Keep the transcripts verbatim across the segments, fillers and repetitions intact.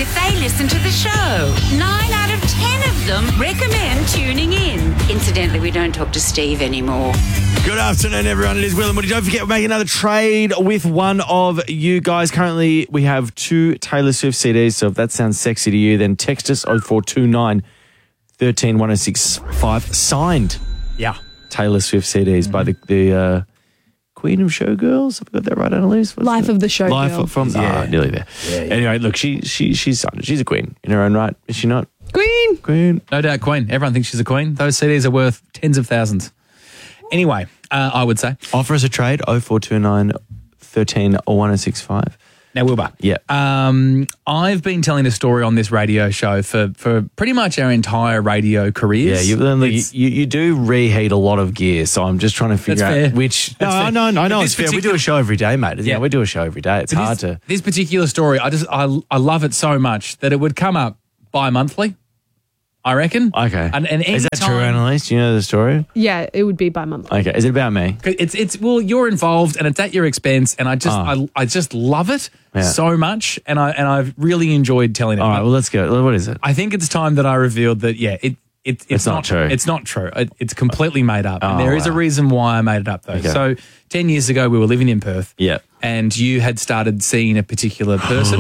if they listen to the show. Nine out of ten of them recommend tuning in. Incidentally, we don't talk to Steve anymore. Good afternoon, everyone. It is Will and Woody. Don't forget, we're making another trade with one of you guys. Currently, we have two Taylor Swift C Ds, so if that sounds sexy to you, then text us oh four two nine, one three one oh six five. Signed. Yeah. Taylor Swift C Ds mm-hmm. by the, the uh, Queen of Showgirls. Have I got that right, Annalise? What's Life that? of the Showgirl. Life from, yeah. Oh, nearly there. Yeah, yeah. Anyway, look, she she she's signed it. She's a queen in her own right, is she not? Queen. Queen. No doubt queen. Everyone thinks she's a queen. Those C Ds are worth tens of thousands. Anyway, uh, I would say. Offer us a trade, oh four two nine, one three one oh six five. Now, Wilbur. Yeah. Um, I've been telling a story on this radio show for, for pretty much our entire radio careers. Yeah, you, you, you, you do reheat a lot of gear, so I'm just trying to figure That's out fair. which... That's no, fair. no, no, no, But it's this fair. We do a show every day, mate. Yeah. Yeah, we do a show every day. It's But hard this, to... This particular story, I just I, I love it so much that it would come up bi-monthly, I reckon. Okay. And, and Is that anytime- true, Annalise? Do you know the story? Yeah, it would be bi-monthly. Okay. Is it about me? It's it's well, you're involved and it's at your expense, and I just Oh. I, I just love it Yeah. so much, and I and I've really enjoyed telling it. All right, well, let's go. What is it? I think it's time that I revealed that yeah, it, it it's, It's not true. It's not true. It, it's completely made up, and Oh, there is a wow. reason why I made it up though. Okay. So ten years ago, we were living in Perth, Yeah. and you had started seeing a particular person,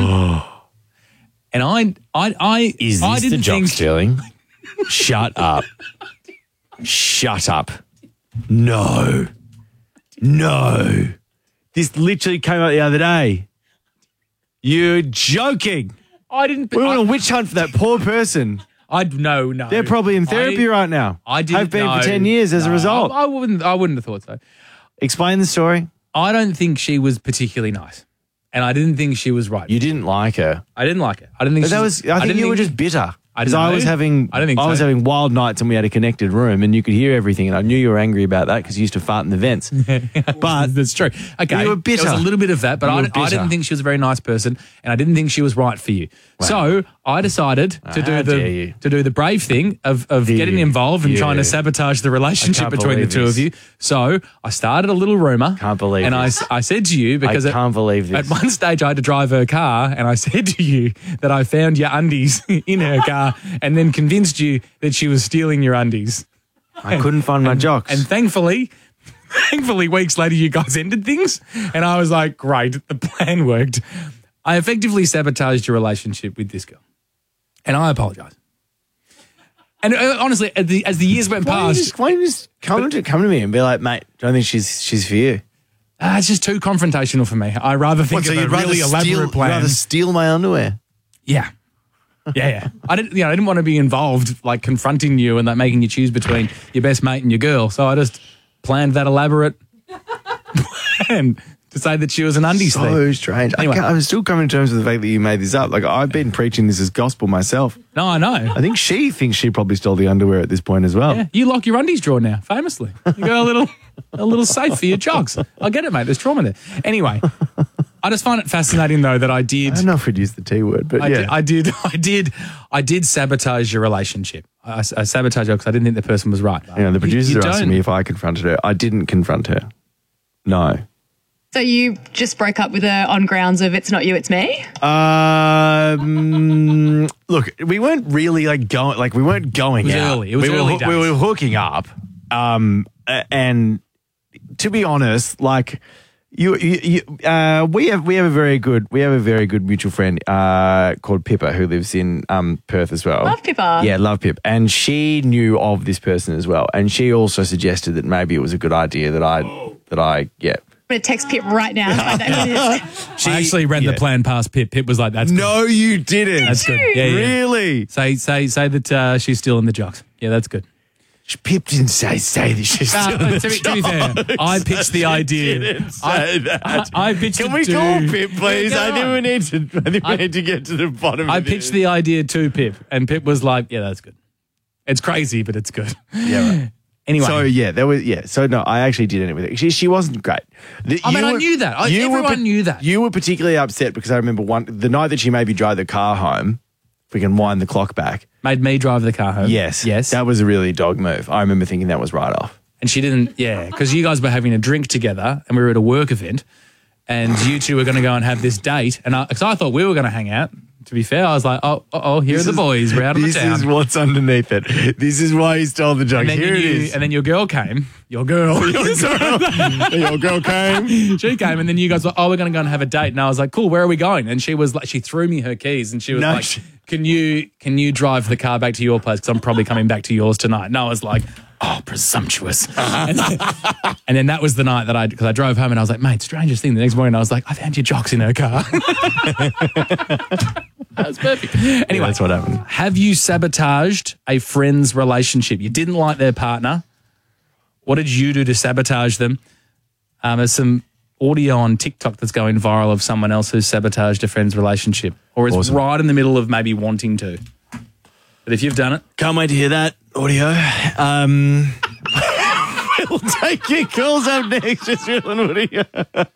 and I I I Is I this the didn't jock think stealing? Shut up. Shut up. No. No. This literally came out the other day. You're joking. I didn't. We I, want a witch hunt for that poor person. I no no. They're probably in therapy I, right now. I didn't Have been know. for ten years as a No, result. I, I wouldn't. I wouldn't have thought so. Explain the story. I don't think she was particularly nice, and I didn't think she was right. You didn't like her. I didn't like it. I didn't think But she that was. I think didn't you were just bitter. I Because don't I, know. was having. I don't think I was so. having wild nights, and we had a connected room, and you could hear everything, and I knew you were angry about that because you used to fart in the vents. But that's true. Okay, You were bitter. There was a little bit of that, but You I, were I bitter. didn't think she was a very nice person, and I didn't think she was right for you. So I decided to How do dare the you. to do the brave thing of of You. getting involved and You. trying to sabotage the relationship can't between the believe two of this. you. So I started a little rumor. Can't believe And I, this. s- I said to you because I at- can't believe this. At one stage, I had to drive her car, and I said to you that I found your undies in her car, and then convinced you that she was stealing your undies. I couldn't find my jocks. And thankfully, thankfully, weeks later, you guys ended things, and I was like, "Great, the plan worked." I effectively sabotaged your relationship with this girl, and I apologise. And uh, honestly, as the, as the years went why don't you past, just, why don't you just come to come to me and be like, mate, don't think she's she's for you. uh, it's just too confrontational for me. I rather think What, so of a you'd rather really steal, elaborate you'd plan. rather steal my underwear? Yeah. Yeah, yeah. I didn't, you know, I didn't want to be involved, like confronting you and like making you choose between your best mate and your girl. So I just planned that elaborate plan to say that she was an undies thief. So strange. Anyway. I can't, I'm still coming to terms with the fact that you made this up. Like, I've been preaching this as gospel myself. No, I know. I think she thinks she probably stole the underwear at this point as well. Yeah, you lock your undies drawer now, famously. You got a little, a little safe for your jogs. I get it, mate. There's trauma there. Anyway, I just find it fascinating though that I did. I don't know if we'd use the T word, but I, yeah. did, I did, I did, I did sabotage your relationship. I, I sabotaged her because I didn't think the person was right. You know, the producers You- you are asking don't- me if I confronted her. I didn't confront her. No. So you just broke up with her on grounds of it's not you, it's me? Um, look, we weren't really like going, like we weren't going It was out. early. It was we early were, we days. were hooking up. Um, a- and to be honest, like you, you, you uh, we have we have a very good we have a very good mutual friend uh called Pippa who lives in um Perth as well. Love Pippa. Yeah, love Pip, and she knew of this person as well, and she also suggested that maybe it was a good idea that I that I yeah. I'm going to text Pip right now. I know who it is. She, I actually ran yeah. the plan past Pip. Pip was like, "That's good. No, you didn't. That's good. Yeah, yeah. Really? Say, say, say that uh, she's still in the jocks. Yeah, that's good." Pip didn't say say that she's Uh, still in the to, be, to be fair, I pitched the idea. didn't say I, that. I, I pitched Can it we to, call Pip, please? Yeah, I go think we on. need to. I think we I- need to get to the bottom. I of pitched this. the idea to Pip, and Pip was like, "Yeah, that's good. It's crazy, but it's good." Yeah, right. Anyway, So yeah, there was yeah. So no, I actually did it with her. She she wasn't great. The- I mean, you I knew that. I- you were everyone pa- knew that. You were particularly upset because I remember one the night that she made me drive the car home. If we can wind the clock back. made me drive the car home. Yes, yes. that was a really dog move. I remember thinking that was right off. And she didn't, yeah, because you guys were having a drink together and we were at a work event and you two were going to go and have this date. And I, cause I thought we were going to hang out, to be fair, I was like, oh, oh, here This are the is- boys. We're out on the This town. is what's underneath it. This is why he's told the joke. and then, Here you, it is. and then your girl came. Your girl. Your girl came. She came, and then you guys were, oh, we're going to go and have a date. And I was like, cool, where are we going? And she was like, she threw me her keys, and she was No, like, she- can you can you drive the car back to your place? Because I'm probably coming back to yours tonight. And I was like, oh, presumptuous. and, then, and then that was the night that I, because I drove home and I was like, mate, strangest thing. The next morning I was like, I found your jocks in her car. That was perfect. Anyway, that's what happened. Have you sabotaged a friend's relationship? You didn't like their partner. What did you do to sabotage them? Um, there's some audio on TikTok that's going viral of someone else who's sabotaged a friend's relationship, or is Awesome. right in the middle of maybe wanting to. But if you've done it, Can't wait to hear that audio. Um, we'll take your calls up next. Just Will and Woody.